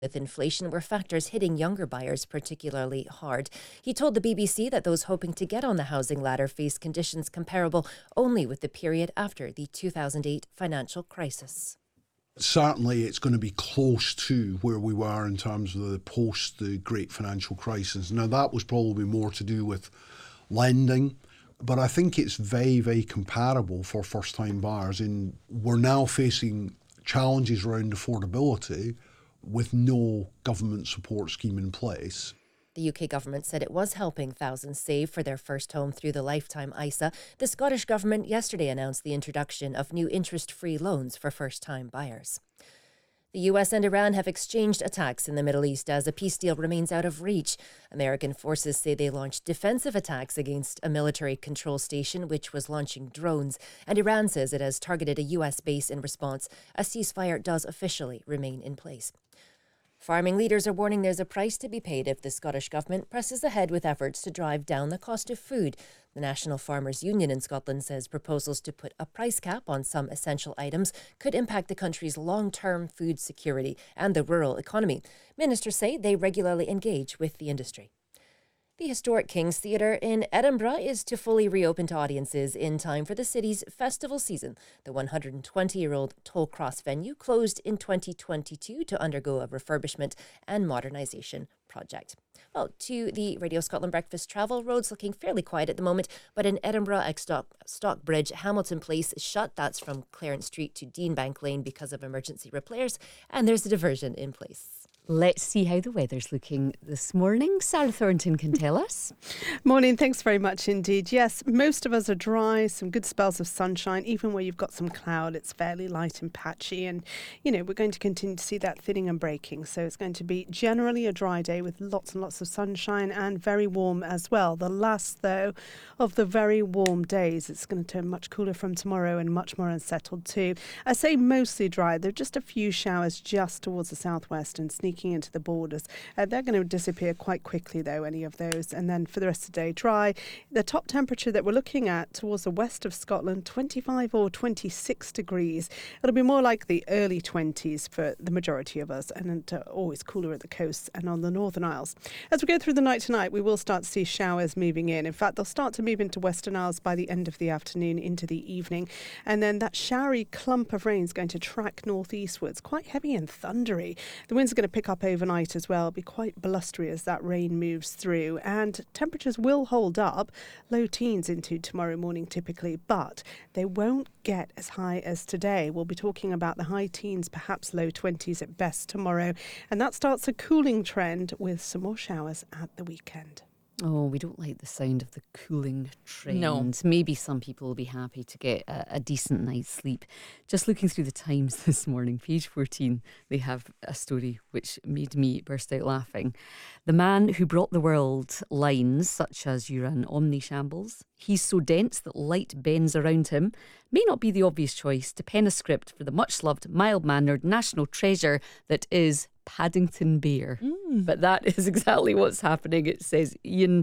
with inflation were factors hitting younger buyers particularly hard. He told the BBC that those hoping to get on the housing ladder face conditions comparable only with the period after the 2008 financial crisis. Certainly it's going to be close to where we were in terms of the post the great financial crisis. Now that was probably more to do with lending, but I think it's very, very comparable for first-time buyers. And we're now facing challenges around affordability with no government support scheme in place. The UK government said it was helping thousands save for their first home through the Lifetime ISA. The Scottish government yesterday announced the introduction of new interest-free loans for first-time buyers. The US and Iran have exchanged attacks in the Middle East as a peace deal remains out of reach. American forces say they launched defensive attacks against a military control station which was launching drones, and Iran says it has targeted a US base in response. A ceasefire does officially remain in place. Farming leaders are warning there's a price to be paid if the Scottish Government presses ahead with efforts to drive down the cost of food. The National Farmers Union in Scotland says proposals to put a price cap on some essential items could impact the country's long-term food security and the rural economy. Ministers say they regularly engage with the industry. The historic King's Theatre in Edinburgh is to fully reopen to audiences in time for the city's festival season. The 120-year-old Tollcross venue closed in 2022 to undergo a refurbishment and modernisation project. Well, to the Radio Scotland Breakfast travel, roads looking fairly quiet at the moment, but in Edinburgh, Stockbridge, Hamilton Place is shut. That's from Clarence Street to Deanbank Lane because of emergency repairs, and there's a diversion in place. Let's see how the weather's looking this morning. Sarah Thornton can tell us. Morning, thanks very much indeed. Yes, most of us are dry, some good spells of sunshine. Even where you've got some cloud, it's fairly light and patchy. And, we're going to continue to see that thinning and breaking. So it's going to be generally a dry day with lots and lots of sunshine and very warm as well. The last, though, of the very warm days. It's going to turn much cooler from tomorrow and much more unsettled too. I say mostly dry. There are just a few showers just towards the southwest and sneaking into the borders. They're going to disappear quite quickly, though, any of those. And then for the rest of the day, dry. The top temperature that we're looking at towards the west of Scotland, 25 or 26 degrees. It'll be more like the early 20s for the majority of us, and always cooler at the coast and on the Northern Isles. As we go through the night tonight, we will start to see showers moving in. In fact, they'll start to move into Western Isles by the end of the afternoon into the evening. And then that showery clump of rain is going to track northeastwards, quite heavy and thundery. The winds are going to pick up overnight as well, be quite blustery as that rain moves through, and temperatures will hold up, low teens into tomorrow morning typically, but they won't get as high as today. We'll be talking about the high teens, perhaps low 20s at best tomorrow, and that starts a cooling trend with some more showers at the weekend. Oh, we don't like the sound of the cooling trend. No. Maybe some people will be happy to get a decent night's sleep. Just looking through the Times this morning, page 14, they have a story which made me burst out laughing. The man who brought the world lines such as "You're an omnishambles, he's so dense that light bends around him," may not be the obvious choice to pen a script for the much-loved, mild-mannered national treasure that is Paddington Bear. But that is exactly what's happening. It says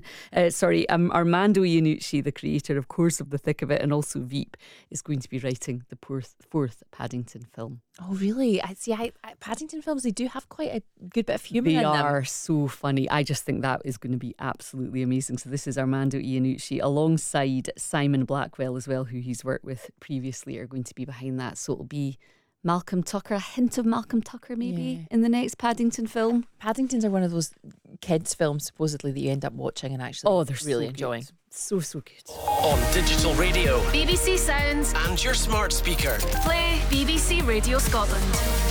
Armando Iannucci, the creator, of course, of The Thick of It and also Veep, is going to be writing the fourth Paddington film. Oh, really? Paddington films, they do have quite a good bit of humour in them. They are so funny. I just think that is going to be absolutely amazing. So this is Armando Iannucci alongside Simon Blackwell as well, who he's worked with previously, are going to be behind that. So it'll be Malcolm Tucker, a hint of Malcolm Tucker maybe in the next Paddington film. Paddingtons are one of those kids' films supposedly that you end up watching and actually they're really so enjoying. Good. So good. On digital radio, BBC Sounds, and your smart speaker. play BBC Radio Scotland.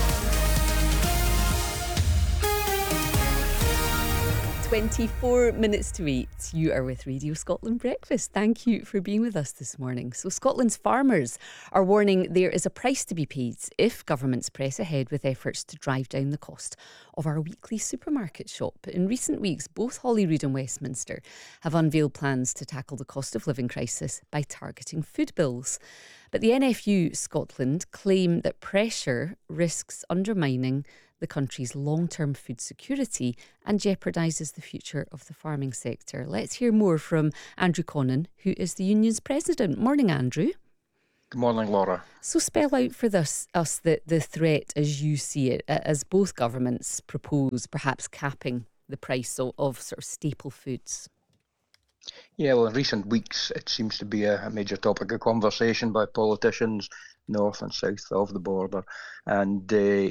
24 minutes to 8. You are with Radio Scotland Breakfast. Thank you for being with us this morning. So Scotland's farmers are warning there is a price to be paid if governments press ahead with efforts to drive down the cost of our weekly supermarket shop. In recent weeks, both Holyrood and Westminster have unveiled plans to tackle the cost of living crisis by targeting food bills. But the NFU Scotland claim that pressure risks undermining the country's long-term food security and jeopardises the future of the farming sector. Let's hear more from Andrew Connon, who is the union's president. Morning, Andrew. Good morning, Laura. So spell out for us the threat as you see it, as both governments propose perhaps capping the price of sort of staple foods. Yeah, well, in recent weeks, it seems to be a major topic of conversation by politicians north and south of the border. And,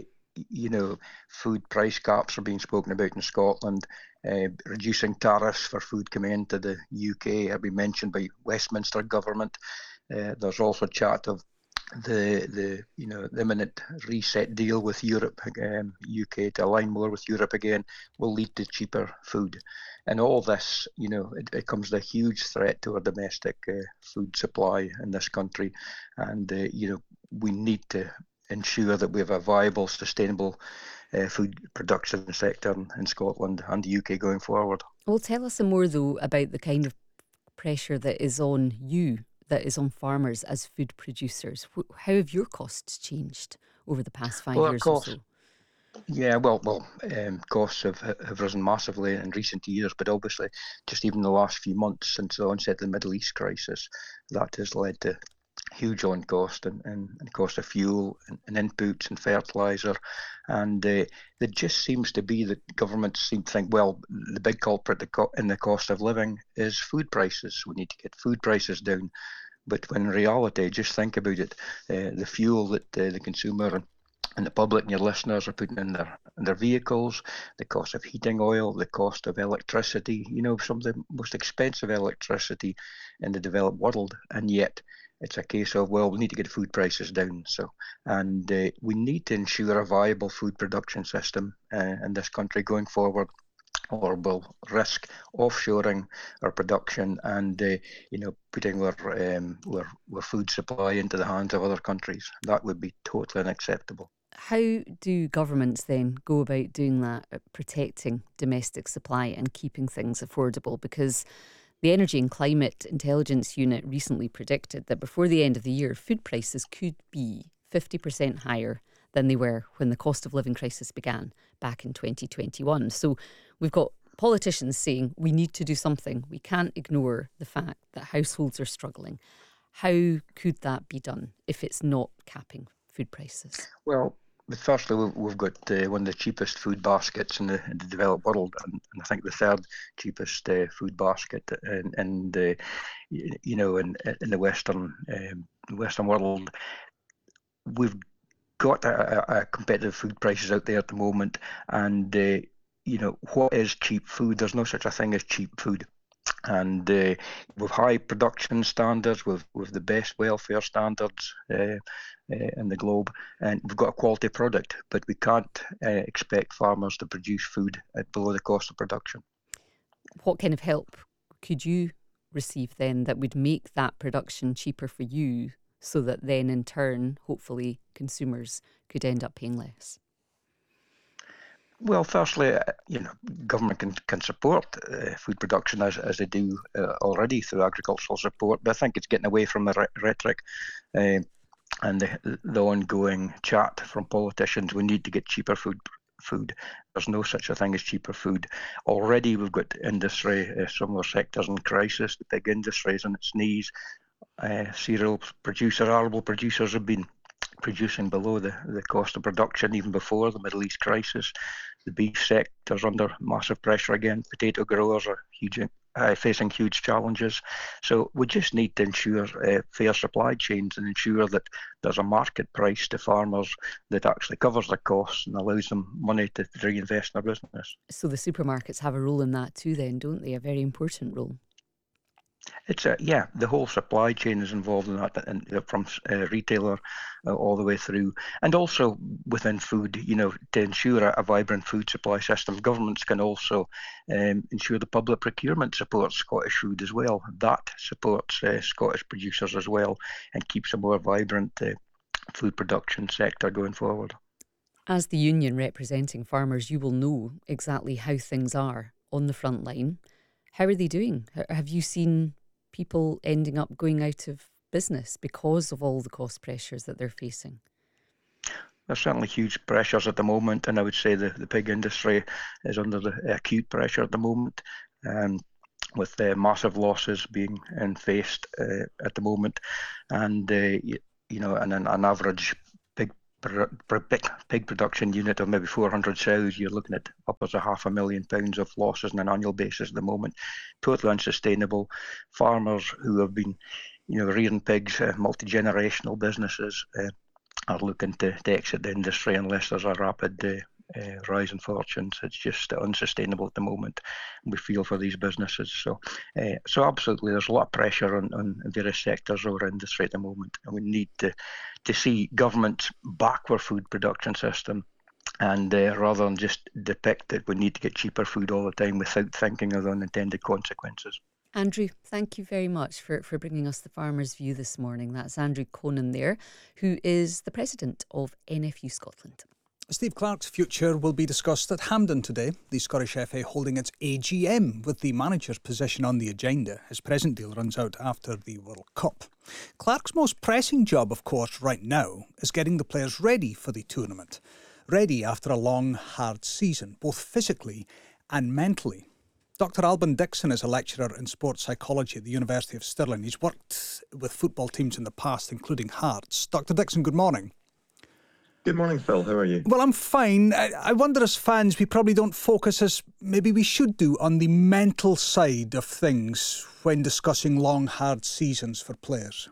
food price caps are being spoken about in Scotland. Reducing tariffs for food coming into the UK have been mentioned by Westminster government. There's also chat of the imminent reset deal with Europe, UK to align more with Europe again, will lead to cheaper food. And all this, it comes as a huge threat to our domestic food supply in this country. And, we need to ensure that we have a viable, sustainable food production sector in Scotland and the UK going forward. Well, tell us some more, though, about the kind of pressure that is on you, that is on farmers as food producers. How have your costs changed over the past 5 years or so? Yeah, costs have risen massively in recent years, but obviously just even the last few months since the onset of the Middle East crisis, that has led to huge on cost and cost of fuel and inputs and fertiliser. And there just seems to be that governments seem to think, well, the big culprit in the cost of living is food prices. We need to get food prices down. But when in reality, just think about it, the fuel that the consumer and the public and your listeners are putting in their vehicles, the cost of heating oil, the cost of electricity, some of the most expensive electricity in the developed world. And yet it's a case of, well, we need to get food prices down. And we need to ensure a viable food production system in this country going forward, or we'll risk offshoring our production and putting our food supply into the hands of other countries. That would be totally unacceptable. How do governments then go about doing that, protecting domestic supply and keeping things affordable? Because the Energy and Climate Intelligence Unit recently predicted that before the end of the year, food prices could be 50% higher than they were when the cost of living crisis began back in 2021. So we've got politicians saying we need to do something. We can't ignore the fact that households are struggling. How could that be done if it's not capping food prices? Well, but firstly, we've got one of the cheapest food baskets in the developed world, and I think the third cheapest food basket in the Western world. We've got a competitive food prices out there at the moment, and what is cheap food? There's no such a thing as cheap food. And with high production standards, with the best welfare standards in the globe, and we've got a quality product, but we can't expect farmers to produce food at below the cost of production. What kind of help could you receive then that would make that production cheaper for you, so that then in turn, hopefully, consumers could end up paying less? Well, firstly, government can support food production as they do already through agricultural support, but I think it's getting away from the rhetoric and the ongoing chat from politicians. We need to get cheaper food. There's no such a thing as cheaper food. Already we've got industry, some of our sectors in crisis, the big industries on its knees. Cereal producers, arable producers have been producing below the cost of production even before the Middle East crisis. The beef sector's under massive pressure again. Potato growers are facing huge challenges. So we just need to ensure fair supply chains and ensure that there's a market price to farmers that actually covers their costs and allows them money to reinvest in their business. So the supermarkets have a role in that too then, don't they? A very important role. It's the whole supply chain is involved in that, and from retailer all the way through, and also within food. To ensure a vibrant food supply system, governments can also ensure the public procurement supports Scottish food as well. That supports Scottish producers as well, and keeps a more vibrant food production sector going forward. As the union representing farmers, you will know exactly how things are on the front line. How are they doing? Have you seen people ending up going out of business because of all the cost pressures that they're facing? There's certainly huge pressures at the moment, and I would say the pig industry is under the acute pressure at the moment, with massive losses being faced at the moment. And and an average pig production unit of maybe 400 sows, you're looking at upwards of £500,000 of losses on an annual basis at the moment. Totally unsustainable. Farmers who have been, rearing pigs, multi-generational businesses, are looking to exit the industry unless there's a rapid rise in fortunes. It's just unsustainable at the moment. We feel for these businesses. So absolutely, there's a lot of pressure on various sectors of our industry at the moment, and we need to see governments back our food production system. And rather than just depict that we need to get cheaper food all the time without thinking of the unintended consequences. Andrew, thank you very much for bringing us the Farmers' View this morning. That's Andrew Conan there, who is the president of NFU Scotland. Steve Clarke's future will be discussed at Hampden today, the Scottish FA holding its AGM with the manager's position on the agenda. His present deal runs out after the World Cup. Clarke's most pressing job, of course, right now is getting the players ready for the tournament. Ready after a long, hard season, both physically and mentally. Dr Alban Dixon is a lecturer in sports psychology at the University of Stirling. He's worked with football teams in the past, including Hearts. Dr Dixon, good morning. Good morning, Phil. How are you? Well, I'm fine. I wonder, as fans, we probably don't focus as maybe we should do on the mental side of things when discussing long, hard seasons for players.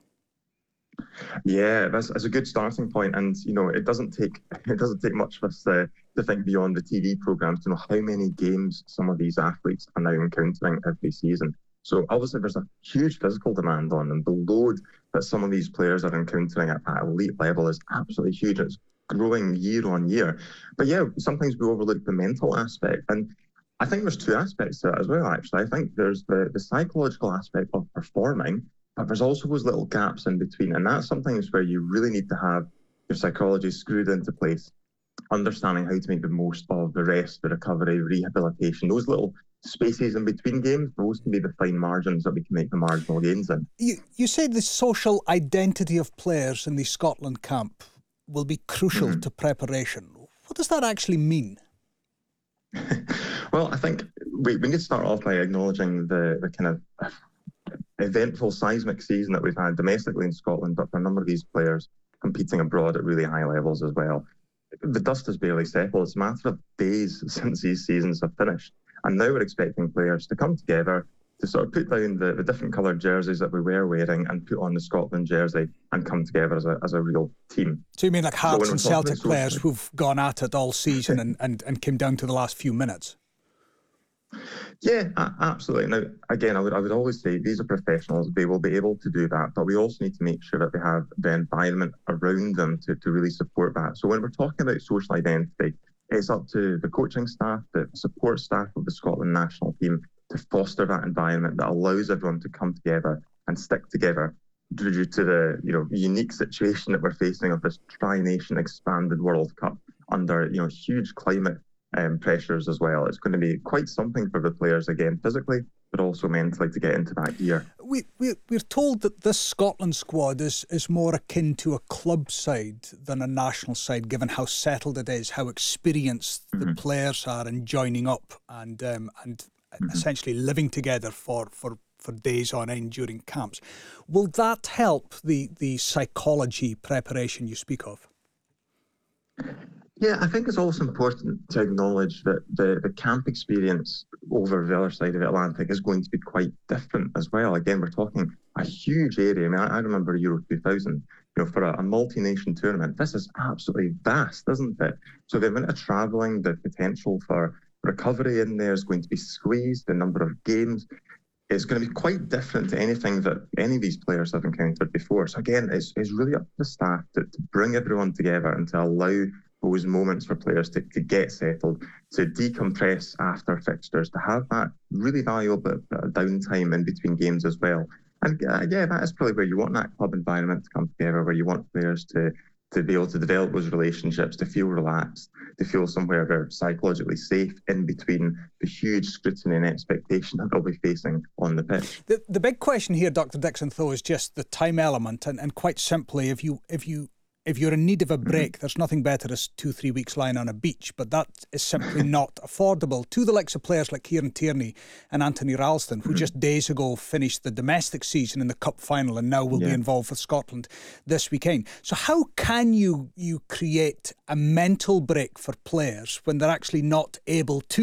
Yeah, that's a good starting point, and it doesn't take much for us to think beyond the TV programmes to know how many games some of these athletes are now encountering every season. So obviously there's a huge physical demand on them. The load that some of these players are encountering at elite level is absolutely huge. It's growing year on year. But yeah, sometimes we overlook the mental aspect, and I think there's two aspects to it as well, actually. I think there's the psychological aspect of performing, but there's also those little gaps in between, and that's sometimes where you really need to have your psychology screwed into place, understanding how to make the most of the rest, the recovery, rehabilitation, those little spaces in between games. Those can be the fine margins that we can make the marginal gains in. You said the social identity of players in the Scotland camp will be crucial to preparation. What does that actually mean? Well, I think we need to start off by acknowledging the kind of eventful seismic season that we've had domestically in Scotland, but for a number of these players competing abroad at really high levels as well. The dust has barely settled. It's a matter of days since these seasons have finished. And now we're expecting players to come together, to sort of put down the different coloured jerseys that we were wearing and put on the Scotland jersey and come together as a real team. So you mean like Hearts and Celtic players who've gone at it all season and came down to the last few minutes? Yeah, absolutely. Now, again, I would always say these are professionals. They will be able to do that, but we also need to make sure that they have the environment around them to really support that. So when we're talking about social identity, it's up to the coaching staff, the support staff of the Scotland national team to foster that environment that allows everyone to come together and stick together due to the unique situation that we're facing of this tri-nation expanded World Cup under huge climate pressures as well. It's going to be quite something for the players, again, physically, but also mentally, to get into that gear. We're told that this Scotland squad is more akin to a club side than a national side, given how settled it is, how experienced the players are in joining up and essentially living together for days on end during camps. Will that help the psychology preparation you speak of? Yeah, I think it's also important to acknowledge that the camp experience over the other side of the Atlantic is going to be quite different as well. Again, we're talking a huge area. I mean, I remember Euro 2000, for a multi-nation tournament. This is absolutely vast, isn't it? So the amount of travelling, the potential for recovery in there is going to be squeezed, the number of games. It's going to be quite different to anything that any of these players have encountered before. So again, it's really up to the staff to bring everyone together and to allow those moments for players to get settled, to decompress after fixtures, to have that really valuable bit of downtime in between games as well. And yeah, that is probably where you want that club environment to come together, where you want players to be able to develop those relationships, to feel relaxed, to feel somewhere they're psychologically safe in between the huge scrutiny and expectation that they'll be facing on the pitch. The big question here, Dr. Dixon, though, is just the time element, and quite simply, if you if you're in need of a break, there's nothing better as 2-3 weeks lying on a beach, but that is simply not affordable to the likes of players like Kieran Tierney and Anthony Ralston, who just days ago finished the domestic season in the Cup final and now will be involved with Scotland this weekend. So how can you create a mental break for players when they're actually not able to